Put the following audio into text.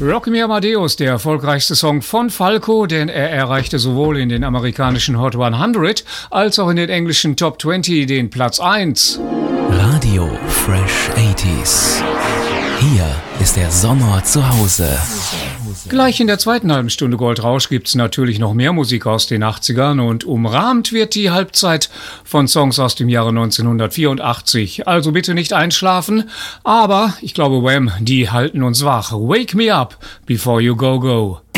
Rock Me Amadeus, der erfolgreichste Song von Falco, denn er erreichte sowohl in den amerikanischen Hot 100 als auch in den englischen Top 20 den Platz 1. Radio Fresh 80s. Hier ist der Sommer zu Hause. Gleich in der zweiten halben Stunde Goldrausch gibt's natürlich noch mehr Musik aus den 80ern und umrahmt wird die Halbzeit von Songs aus dem Jahre 1984. Also bitte nicht einschlafen, aber ich glaube Wham, die halten uns wach. Wake me up before you go go.